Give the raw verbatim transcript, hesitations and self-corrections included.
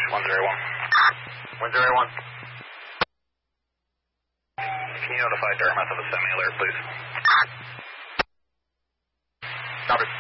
one zero one. one zero one. Can you notify Dartmouth of a semi-alert, please? Copy.